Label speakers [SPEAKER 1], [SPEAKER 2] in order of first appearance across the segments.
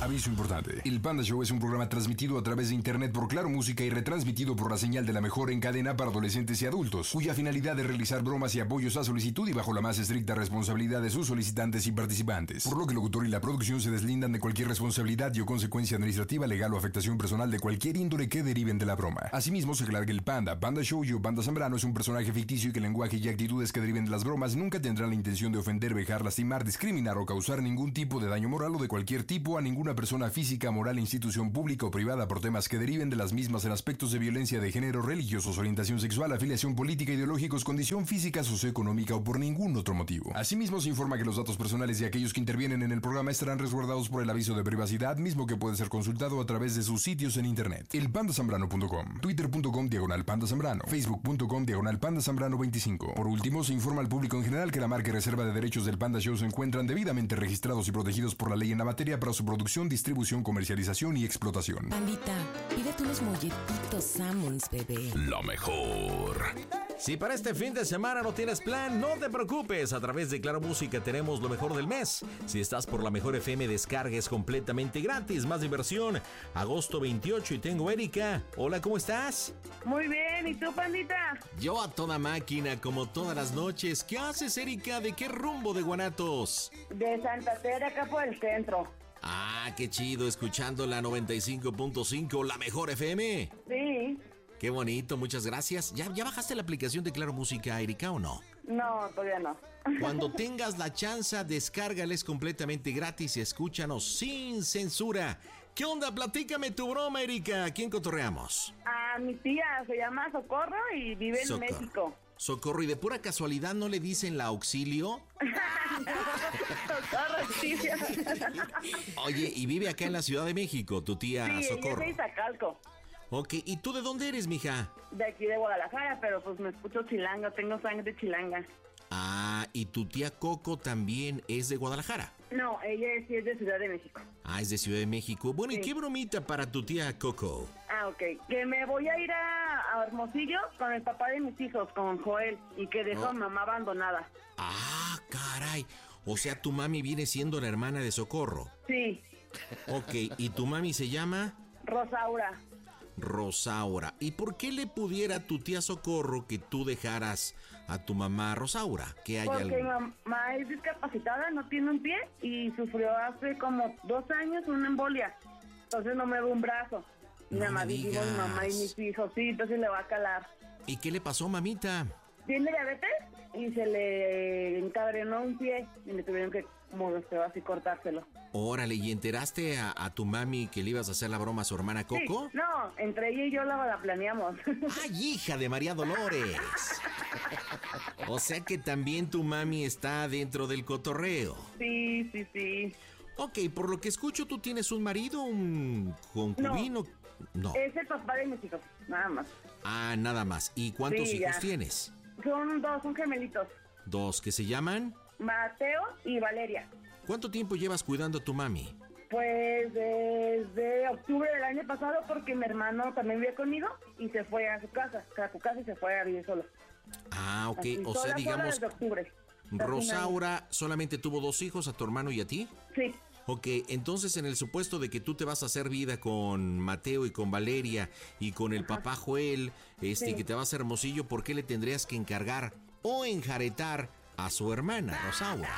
[SPEAKER 1] Aviso importante. El Panda Show es un programa transmitido a través de internet por Claro Música y retransmitido por la señal de la mejor en cadena para adolescentes y adultos, cuya finalidad es realizar bromas y apoyos a solicitud y bajo la más estricta responsabilidad de sus solicitantes y participantes. Por lo que el locutor y la producción se deslindan de cualquier responsabilidad y o consecuencia administrativa, legal o afectación personal de cualquier índole que deriven de la broma. Asimismo, se aclara que el Panda Show y Panda Zambrano es un personaje ficticio y que el lenguaje y actitudes que deriven de las bromas nunca tendrán la intención de ofender, vejar, lastimar, discriminar o causar ningún tipo de daño moral o de cualquier tipo a ninguna persona física, moral, institución pública o privada por temas que deriven de las mismas en aspectos de violencia de género, religiosos, orientación sexual, afiliación política, ideológicos, condición física, socioeconómica o por ningún otro motivo. Asimismo, se informa que los datos personales de aquellos que intervienen en el programa estarán resguardados por el aviso de privacidad, mismo que puede ser consultado a través de sus sitios en internet. Elpandasambrano.com, twitter.com/pandazambrano, facebook.com/pandazambrano25. Por último, se informa al público en general que la marca y reserva de derechos del Panda Show se encuentran debidamente registrados y protegidos por la ley en la materia para su producción, distribución, comercialización y explotación.
[SPEAKER 2] Pandita, pídete unos molletitos Sammons, bebé.
[SPEAKER 3] Lo mejor. Si para este fin de semana no tienes plan, no te preocupes. A través de Claro Música tenemos lo mejor del mes. Si estás por la mejor FM, descarga es completamente gratis. Más diversión. Agosto 28 y tengo Erika. Hola, ¿cómo estás?
[SPEAKER 4] Muy bien, ¿y tú, Pandita?
[SPEAKER 3] Yo a toda máquina, como todas las noches. ¿Qué haces, Erika? ¿De qué rumbo de Guanatos?
[SPEAKER 4] De Santa Tere, acá por el centro.
[SPEAKER 3] Ah, qué chido, escuchando la 95.5, la mejor FM.
[SPEAKER 4] Sí.
[SPEAKER 3] Qué bonito, muchas gracias. ¿Ya bajaste la aplicación de Claro Música, Erika, o no?
[SPEAKER 4] No, todavía no.
[SPEAKER 3] Cuando tengas la chance, descárgales completamente gratis y escúchanos sin censura. ¿Qué onda? Platícame tu broma, Erika. ¿A quién cotorreamos?
[SPEAKER 4] A mi tía se llama Socorro y vive en México.
[SPEAKER 3] Socorro, ¿y de pura casualidad no le dicen la auxilio?
[SPEAKER 4] Socorro, sí.
[SPEAKER 3] Oye, y vive acá en la Ciudad de México, tu tía Socorro.
[SPEAKER 4] Sí, es de Iztacalco.
[SPEAKER 3] Ok, ¿y tú de dónde eres, mija?
[SPEAKER 4] De aquí de Guadalajara, pero pues me escucho chilanga, tengo sangre chilanga.
[SPEAKER 3] Ah, ¿y tu tía Coco también es de Guadalajara?
[SPEAKER 4] No, ella sí es de Ciudad de México.
[SPEAKER 3] Ah, es de Ciudad de México. Bueno, sí. ¿Y qué bromita para tu tía Coco?
[SPEAKER 4] Ah, ok. Que me voy a ir a Hermosillo con el papá de mis hijos, con Joel, y que dejó a mamá abandonada.
[SPEAKER 3] Ah, caray. O sea, tu mami viene siendo la hermana de Socorro.
[SPEAKER 4] Sí.
[SPEAKER 3] Ok, ¿y tu mami se llama?
[SPEAKER 4] Rosaura.
[SPEAKER 3] Rosaura. ¿Y por qué le pudiera tu tía Socorro que tú dejaras a tu mamá Rosaura? ¿Que haya
[SPEAKER 4] Porque mi mamá es discapacitada, no tiene un pie y sufrió hace como 2 años una embolia. Entonces no me ve un brazo.
[SPEAKER 3] No
[SPEAKER 4] nada más vivimos mi mamá y mis hijos, sí, entonces le va a calar.
[SPEAKER 3] ¿Y qué le pasó, mamita?
[SPEAKER 4] Tiene diabetes y se le encabrenó un pie y le tuvieron que, como así, cortárselo.
[SPEAKER 3] Órale, ¿y enteraste a tu mami que le ibas a hacer la broma a su hermana Coco?
[SPEAKER 4] Sí, no, entre ella y yo la planeamos.
[SPEAKER 3] ¡Ay, hija de María Dolores! O sea que también tu mami está dentro del cotorreo.
[SPEAKER 4] Sí.
[SPEAKER 3] Ok, por lo que escucho, ¿tú tienes un marido, un concubino? No.
[SPEAKER 4] Es el papá de mis hijos, nada más.
[SPEAKER 3] Ah, nada más. ¿Y cuántos hijos tienes?
[SPEAKER 4] Son 2, son gemelitos.
[SPEAKER 3] 2, ¿que se llaman?
[SPEAKER 4] Mateo y Valeria.
[SPEAKER 3] ¿Cuánto tiempo llevas cuidando a tu mami?
[SPEAKER 4] Pues desde octubre del año pasado, porque mi hermano también vive conmigo y se fue a su casa, y se fue a vivir solo.
[SPEAKER 3] Ah, ok.
[SPEAKER 4] Así,
[SPEAKER 3] o sea, digamos,
[SPEAKER 4] desde octubre.
[SPEAKER 3] Rosaura solamente tuvo 2 hijos, a tu hermano y a ti.
[SPEAKER 4] Sí.
[SPEAKER 3] Ok, entonces en el supuesto de que tú te vas a hacer vida con Mateo y con Valeria y con el papá Joel,
[SPEAKER 4] Sí.
[SPEAKER 3] que te vas a Hermosillo, ¿por qué le tendrías que encargar o enjaretar a su hermana, Rosaura?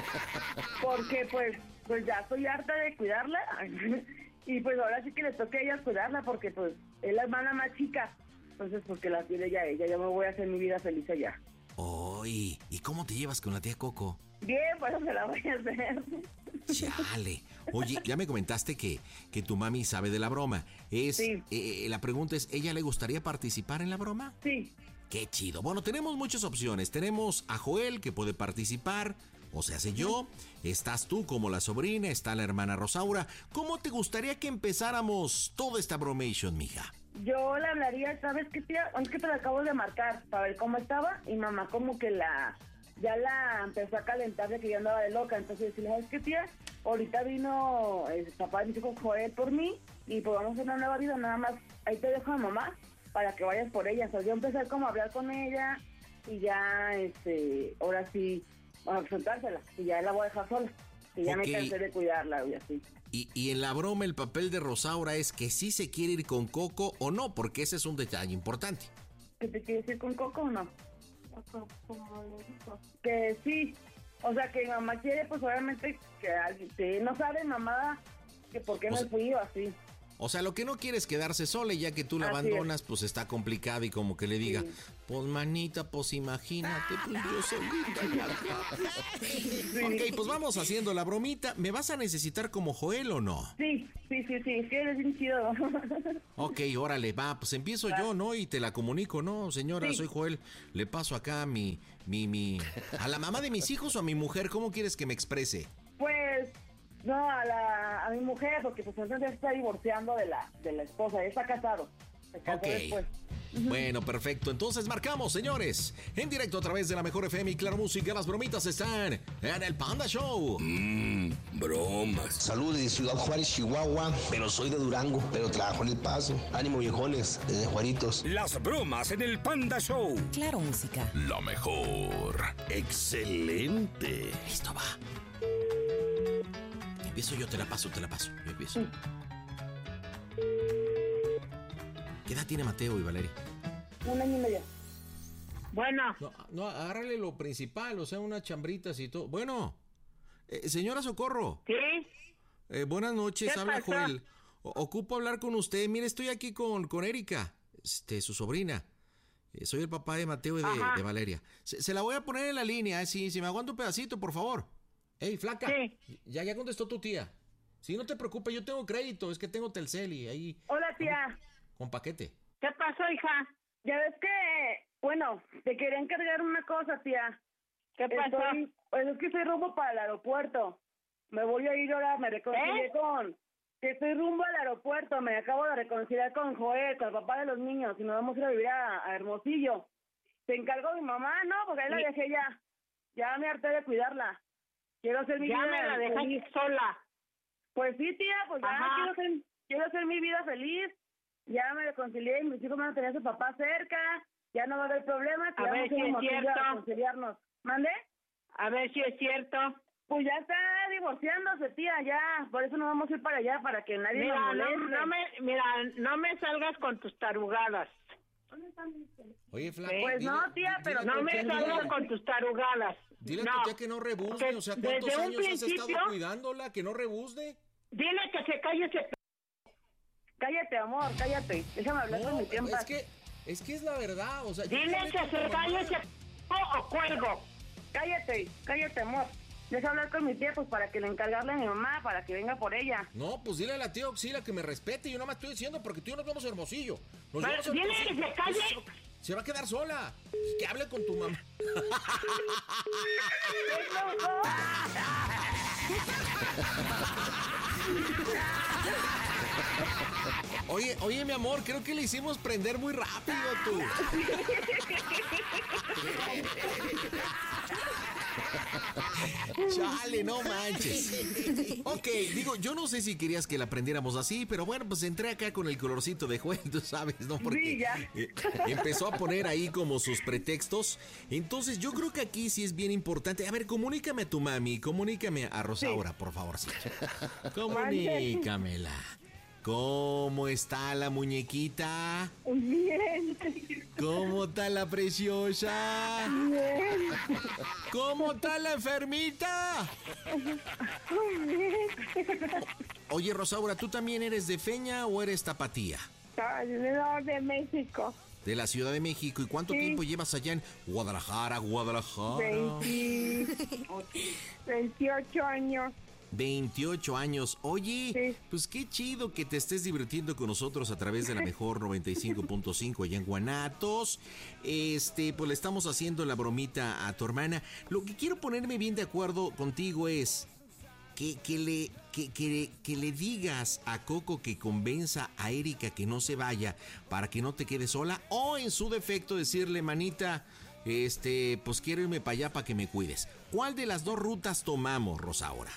[SPEAKER 4] Porque pues ya estoy harta de cuidarla y pues ahora sí que le toca a ella cuidarla porque pues es la hermana más chica. Entonces porque la tiene ya ella, yo me voy a hacer mi vida feliz allá.
[SPEAKER 3] Oh, ¿y cómo te llevas con la tía Coco?
[SPEAKER 4] Bien, pues se la voy a hacer.
[SPEAKER 3] Chale. Oye, ya me comentaste que tu mami sabe de la broma.
[SPEAKER 4] Sí.
[SPEAKER 3] La pregunta es, ¿ella le gustaría participar en la broma?
[SPEAKER 4] Sí.
[SPEAKER 3] Qué chido. Bueno, tenemos muchas opciones. Tenemos a Joel, que puede participar, o sea, sé yo. Estás tú como la sobrina, está la hermana Rosaura. ¿Cómo te gustaría que empezáramos toda esta bromation, mija?
[SPEAKER 4] Yo le hablaría, ¿sabes qué, tía? Es que te la acabo de marcar para ver cómo estaba y mamá como que ya la empezó a calentar de que yo andaba de loca. Entonces decirle, ¿sabes qué, tía? Ahorita vino el papá de mi hijo Joel por mí y pues vamos a hacer una nueva vida, nada más. Ahí te dejo a mamá para que vayas por ella. Entonces yo empecé como a hablar con ella y ya, ahora sí, a presentársela y ya la voy a dejar sola. Que ya
[SPEAKER 3] Ok.
[SPEAKER 4] me cansé de cuidarla y así.
[SPEAKER 3] Y en la broma el papel de Rosaura es que sí se quiere ir con Coco o no, porque ese es un detalle importante.
[SPEAKER 4] ¿Que te quieres ir con Coco o no? Que sí. O sea, que mi mamá quiere, pues obviamente que alguien... Sí, no sabe, mamá, que por qué
[SPEAKER 3] O
[SPEAKER 4] me
[SPEAKER 3] sea-
[SPEAKER 4] fui o así.
[SPEAKER 3] O sea, lo que no quiere es quedarse sola y ya que tú la
[SPEAKER 4] Así
[SPEAKER 3] abandonas, pues está complicado y como que le diga,
[SPEAKER 4] Sí.
[SPEAKER 3] pues manita, pues imagínate, pues yo solita ya acá".
[SPEAKER 4] Sí.
[SPEAKER 3] Ok, pues vamos haciendo la bromita. ¿Me vas a necesitar como Joel o no?
[SPEAKER 4] Sí, es que eres bien chido.
[SPEAKER 3] Ok, órale, va, pues empiezo yo, ¿no? Y te la comunico, ¿no? Señora,
[SPEAKER 4] Sí.
[SPEAKER 3] soy Joel. Le paso acá a la mamá de mis hijos o a mi mujer, ¿cómo quieres que me exprese?
[SPEAKER 4] Pues, no, a mi mujer, porque pues entonces ya está divorciando de la esposa, ya está casado. Se casó
[SPEAKER 3] Ok.
[SPEAKER 4] después.
[SPEAKER 3] Bueno, perfecto. Entonces marcamos, señores. En directo a través de la Mejor FM y Claro Música, las bromitas están en el Panda Show.
[SPEAKER 5] Bromas.
[SPEAKER 6] Saludos de Ciudad Juárez, Chihuahua, pero soy de Durango, pero trabajo en El Paso. Ánimo, viejones, desde Juaritos.
[SPEAKER 5] Las bromas en el Panda Show.
[SPEAKER 2] Claro Música.
[SPEAKER 5] La mejor. Excelente.
[SPEAKER 3] Listo, va. Empiezo yo, te la paso. Yo empiezo. ¿Qué edad tiene Mateo y Valeria?
[SPEAKER 4] 1 año y medio.
[SPEAKER 7] Bueno,
[SPEAKER 3] No, agárrale lo principal, o sea, unas chambritas y todo. Bueno, señora Socorro.
[SPEAKER 7] ¿sí?
[SPEAKER 3] Buenas noches,
[SPEAKER 7] ¿Qué
[SPEAKER 3] habla
[SPEAKER 7] pasó?
[SPEAKER 3] Joel. Ocupo hablar con usted. Mire, estoy aquí con Erika, su sobrina. Soy el papá de Mateo y
[SPEAKER 7] Ajá.
[SPEAKER 3] de Valeria. Se la voy a poner en la línea, si me aguanta un pedacito, por favor. Ey, flaca.
[SPEAKER 7] Sí.
[SPEAKER 3] Ya contestó tu tía. Sí, no te preocupes, yo tengo crédito, es que tengo Telcel y ahí
[SPEAKER 4] Hola, tía.
[SPEAKER 3] con paquete.
[SPEAKER 7] ¿Qué pasó, hija?
[SPEAKER 4] Ya ves que, bueno, te quería encargar una cosa, tía.
[SPEAKER 7] ¿Qué pasó?
[SPEAKER 4] Pues es que estoy rumbo para el aeropuerto. Me voy a ir ahora, me reconcilié que estoy rumbo al aeropuerto, me acabo de reconciliar con Joel, con el papá de los niños, y nos vamos a ir a vivir a Hermosillo. Te encargo a mi mamá, ¿no? Porque ahí la dejé ya. Ya me harté de cuidarla. Quiero hacer mi
[SPEAKER 7] Ya
[SPEAKER 4] vida
[SPEAKER 7] me la
[SPEAKER 4] feliz.
[SPEAKER 7] dejaste sola.
[SPEAKER 4] Pues sí, tía, pues ya
[SPEAKER 7] Ajá.
[SPEAKER 4] quiero hacer mi vida feliz. Ya me reconcilié y mis hijos van a tener a su papá cerca. Ya no va a haber problemas.
[SPEAKER 7] A ver si es cierto.
[SPEAKER 4] A reconciliarnos. ¿Mande?
[SPEAKER 7] A ver si es cierto.
[SPEAKER 4] Pues ya está divorciándose, tía, ya. Por eso nos vamos a ir para allá, para que nadie nos moleste.
[SPEAKER 7] No me salgas con tus tarugadas.
[SPEAKER 3] Oye, flaca.
[SPEAKER 4] Pues no, tía, pero
[SPEAKER 7] No me
[SPEAKER 3] dile-
[SPEAKER 7] salgas con tus tarugadas.
[SPEAKER 3] Dile a
[SPEAKER 7] No.
[SPEAKER 3] tu tía que no rebuzne,
[SPEAKER 7] Porque
[SPEAKER 3] o sea, ¿cuántos
[SPEAKER 7] desde un
[SPEAKER 3] años has estado
[SPEAKER 7] principio-
[SPEAKER 3] cuidándola? Que no rebuzne.
[SPEAKER 7] Dile que se calle ese...
[SPEAKER 4] Cállate, amor, cállate. Déjame hablar con mi tiempo.
[SPEAKER 3] Es que es la verdad, o sea... yo
[SPEAKER 7] Dile
[SPEAKER 3] hablé
[SPEAKER 7] que
[SPEAKER 3] con tu
[SPEAKER 7] se
[SPEAKER 3] mamá.
[SPEAKER 7] calle ese... o cuelgo.
[SPEAKER 4] Cállate, amor. Deja hablar con mi tía, pues para que le encargarle a mi mamá, para que venga por ella.
[SPEAKER 3] No, pues dile a la tía Oxila que me respete. Yo no me estoy diciendo porque tú y yo nos vamos a Hermosillo. Nos
[SPEAKER 7] Pero
[SPEAKER 3] vamos a
[SPEAKER 7] dile
[SPEAKER 3] Hermosillo.
[SPEAKER 7] que se calle.
[SPEAKER 3] Se va a quedar sola. Que hable con tu mamá. Oye, mi amor, creo que le hicimos prender muy rápido tú. Chale, no manches. Ok, digo, yo no sé si querías que la prendiéramos así, pero bueno, pues entré acá con el colorcito de Joel, tú sabes, ¿no? Porque
[SPEAKER 4] Sí, ya.
[SPEAKER 3] Empezó a poner ahí como sus pretextos. Entonces, yo creo que aquí sí es bien importante. A ver, comunícame a tu mami, comunícame a Rosaura, por favor, sí. Comunícamela. ¿Cómo está la muñequita?
[SPEAKER 4] Bien.
[SPEAKER 3] ¿Cómo está la preciosa?
[SPEAKER 4] Bien.
[SPEAKER 3] ¿Cómo está la enfermita? Oye, Rosaura, ¿tú también eres de Feña o eres tapatía?
[SPEAKER 4] No, de México.
[SPEAKER 3] De la Ciudad de México. ¿Y cuánto
[SPEAKER 4] Sí.
[SPEAKER 3] tiempo llevas allá en Guadalajara?
[SPEAKER 4] 28 años.
[SPEAKER 3] 28 años. Oye,
[SPEAKER 4] Sí.
[SPEAKER 3] pues qué chido que te estés divirtiendo con nosotros a través de la mejor 95.5 allá en Guanatos. Pues le estamos haciendo la bromita a tu hermana. Lo que quiero ponerme bien de acuerdo contigo es que le digas a Coco que convenza a Erika que no se vaya para que no te quede sola, o en su defecto decirle, manita, pues quiero irme para allá para que me cuides. ¿Cuál de las dos rutas tomamos, Rosaura?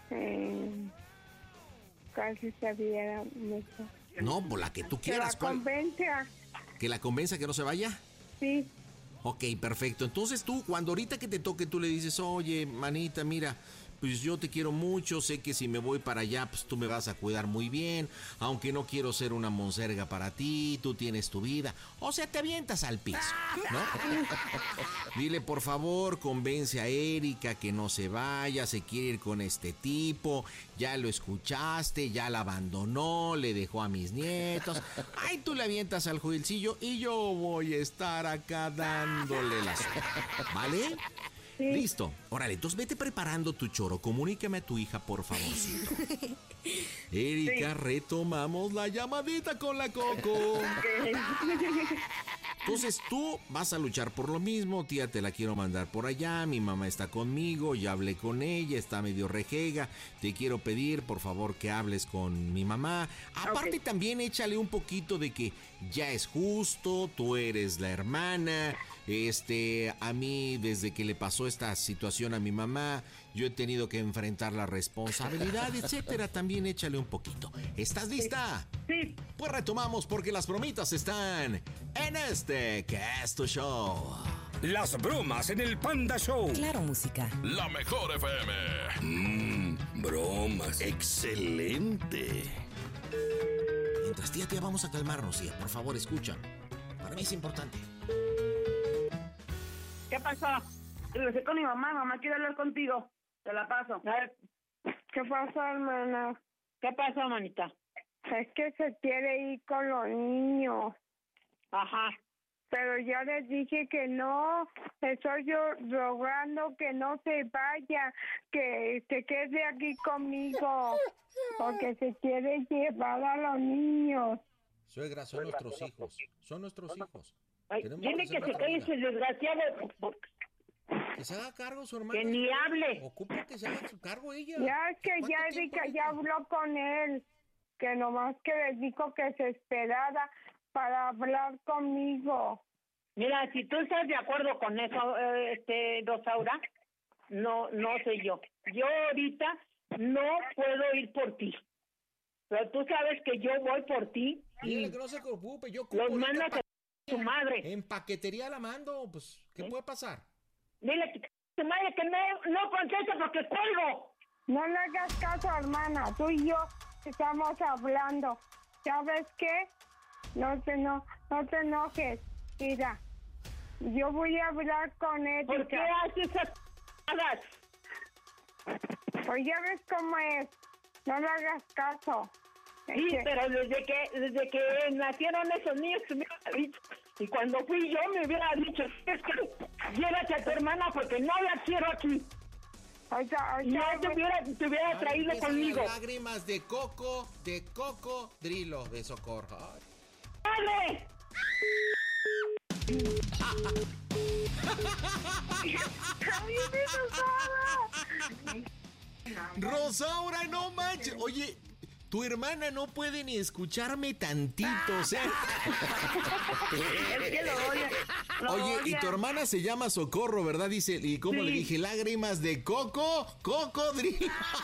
[SPEAKER 8] Casi sabía mucho.
[SPEAKER 3] No, por la que tú
[SPEAKER 8] Que la
[SPEAKER 3] quieras. ¿Cuál?
[SPEAKER 8] convenza,
[SPEAKER 3] ¿Que la convenza que no se vaya?
[SPEAKER 8] sí.
[SPEAKER 3] Ok, perfecto. Entonces tú, cuando ahorita que te toque, tú le dices, oye, manita, mira, pues yo te quiero mucho, sé que si me voy para allá, pues tú me vas a cuidar muy bien, aunque no quiero ser una monserga para ti, tú tienes tu vida. O sea, te avientas al piso, ¿no? Dile, por favor, convence a Erika que no se vaya, se quiere ir con este tipo, ya lo escuchaste, ya la abandonó, le dejó a mis nietos. Ay, tú le avientas al Joelcillo y yo voy a estar acá dándole la suerte, ¿vale? Sí. Listo. Órale, entonces vete preparando tu choro. Comunícame a tu hija, por favorcito. Erika, sí. Retomamos la llamadita con la Coco. Entonces tú vas a luchar por lo mismo. Tía, te la quiero mandar por allá. Mi mamá está conmigo. Ya hablé con ella. Está medio rejega. Te quiero pedir, por favor, que hables con mi mamá. Aparte, también échale un poquito de que ya es justo. Tú eres la hermana. A mí, desde que le pasó esta situación a mi mamá, yo he tenido que enfrentar la responsabilidad, etcétera. También échale un poquito. ¿Estás lista?
[SPEAKER 4] Sí.
[SPEAKER 3] Pues retomamos porque las bromitas están en este que es tu show.
[SPEAKER 5] Las bromas en el Panda Show.
[SPEAKER 2] Claro, música.
[SPEAKER 5] La mejor FM. Bromas. Excelente.
[SPEAKER 3] Mientras, tía, vamos a calmarnos, tía. Por favor, escucha. Para mí es importante.
[SPEAKER 4] ¿Qué pasó? Regresé con mi mamá. Mamá quiere hablar contigo. Te la paso.
[SPEAKER 8] ¿Qué pasó, hermana?
[SPEAKER 7] ¿Qué pasó, manita?
[SPEAKER 8] Es que se quiere ir con los niños.
[SPEAKER 7] Ajá.
[SPEAKER 8] Pero ya les dije que no. Estoy yo rogando que no se vaya, que se quede aquí conmigo. Porque se quiere llevar a los niños.
[SPEAKER 3] Suegra, son nuestros hijos. Son nuestros hijos.
[SPEAKER 7] Ay, dile que se calle ese desgraciado.
[SPEAKER 3] Que se haga cargo su hermana.
[SPEAKER 7] Que ni hable.
[SPEAKER 3] Ocupa que se haga su cargo ella.
[SPEAKER 8] Ya es que ya Erika ya habló con él. Que nomás que les dijo que se esperara para hablar conmigo.
[SPEAKER 7] Mira, si tú estás de acuerdo con eso, Rosaura, no sé yo. Yo ahorita no puedo ir por ti. Pero tú sabes que yo voy por ti.
[SPEAKER 3] Dile que no se preocupe, yo
[SPEAKER 7] los mandas a tu madre.
[SPEAKER 3] En paquetería la mando, pues, ¿qué puede pasar?
[SPEAKER 7] Dile que tu madre que no contesta porque cuelgo.
[SPEAKER 8] No le hagas caso, hermana. Tú y yo estamos hablando. ¿Sabes qué? No te enojes. Mira, yo voy a hablar con él.
[SPEAKER 7] ¿Por qué haces esas cosas?
[SPEAKER 8] Pues ya ves cómo es. No le hagas caso.
[SPEAKER 7] Sí, pero desde que nacieron esos niños me hubiera dicho. Y cuando fui yo me hubiera dicho, es que llévate a tu hermana porque no la quiero aquí. No te hubiera traído conmigo.
[SPEAKER 3] Lágrimas de cocodrilo de socorro.
[SPEAKER 7] ¡Dale!
[SPEAKER 3] Rosaura, no manches. Oye, tu hermana no puede ni escucharme tantito, o sea.
[SPEAKER 4] Es que lo odia.
[SPEAKER 3] Oye, y tu hermana se llama Socorro, ¿verdad? Dice, ¿y cómo le dije? Lágrimas de cocodrilo.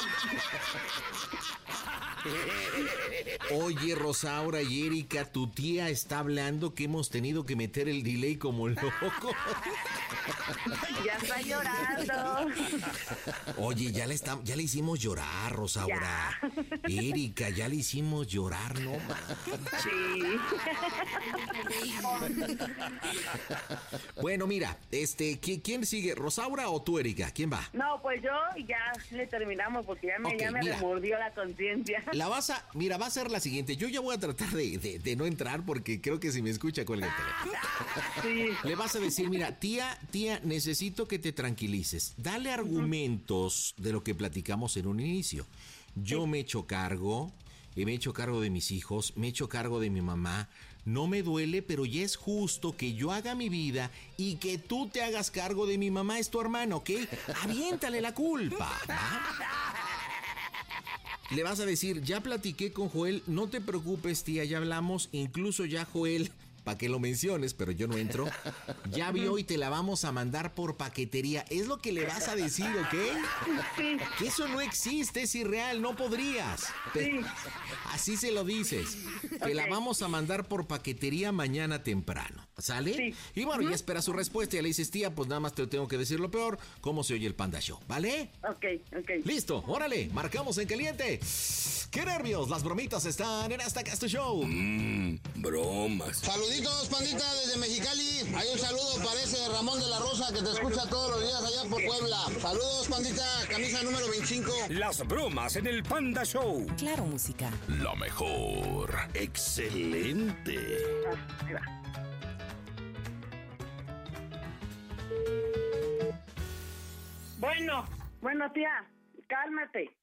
[SPEAKER 3] Oye, Rosaura y Erika, tu tía está hablando que hemos tenido que meter el delay como loco.
[SPEAKER 4] Ya está llorando.
[SPEAKER 3] Oye, ya le hicimos llorar, Rosaura. Erika, ya le hicimos llorar, no manches.
[SPEAKER 4] Sí.
[SPEAKER 3] Bueno, mira, ¿quién sigue? ¿Rosaura o tú, Erika? ¿Quién va?
[SPEAKER 4] No, pues yo ya le terminamos porque ya me remordió la conciencia.
[SPEAKER 3] Va a ser la siguiente. Yo ya voy a tratar de no entrar porque creo que si me escucha cuelga el teléfono.
[SPEAKER 4] Sí.
[SPEAKER 3] Le vas a decir, mira, tía, necesito que te tranquilices. Dale argumentos de lo que platicamos en un inicio. Yo me he hecho cargo de mis hijos, me he hecho cargo de mi mamá. No me duele, pero ya es justo que yo haga mi vida y que tú te hagas cargo de mi mamá, es tu hermano, ¿ok? Aviéntale la culpa, ¿va? Le vas a decir, ya platiqué con Joel, no te preocupes, tía, ya hablamos, incluso ya Joel
[SPEAKER 9] para que lo menciones, pero yo no entro. Ya vio y te la vamos a mandar por paquetería. Es lo que le vas a decir, ¿ok?
[SPEAKER 7] Sí.
[SPEAKER 9] Que eso no existe, es irreal, no podrías.
[SPEAKER 7] Sí.
[SPEAKER 9] Así se lo dices. Que la vamos a mandar por paquetería mañana temprano. ¿Sale?
[SPEAKER 7] Sí.
[SPEAKER 9] Y bueno, ya espera su respuesta. Ya le dices, tía, pues nada más te tengo que decir lo peor. ¿Cómo se oye el Panda Show? ¿Vale?
[SPEAKER 7] Ok.
[SPEAKER 9] Listo, órale, marcamos en caliente. ¡Qué nervios! Las bromitas están en Hasta Casto Show.
[SPEAKER 5] Bromas.
[SPEAKER 6] Saluditos, pandita, desde Mexicali. Hay un saludo para ese Ramón de la Rosa que te escucha todos los días allá por Puebla. Saludos, pandita, camisa número 25.
[SPEAKER 5] Las bromas en el Panda Show.
[SPEAKER 2] Claro, música.
[SPEAKER 5] Lo mejor. Excelente.
[SPEAKER 7] Bueno,
[SPEAKER 4] Bueno, tía, cálmate.